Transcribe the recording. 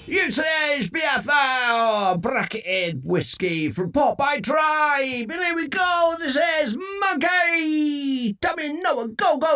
Usage Beatha bracketed whiskey from Popeye Tribe. And here we go. This is Monkey. Dummy Noah. Go, go.